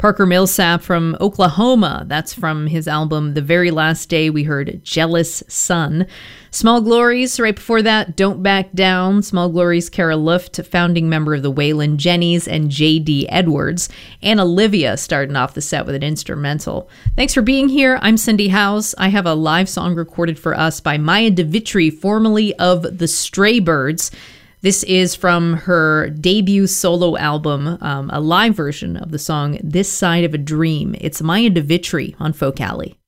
Parker Millsap from Oklahoma. That's from his album The Very Last Day. We heard Jealous Sun. Small Glories, right before that, Don't Back Down. Small Glories, Kara Luft, founding member of the Waylon Jennings and J.D. Edwards. And Olivia starting off the set with an instrumental. Thanks for being here. I'm Cindy Howes. I have a live song recorded for us by Maya DeVitri, formerly of the Stray Birds. This is from her debut solo album, a live version of the song This Side of a Dream. It's Maya DeVitri on Folk Alley.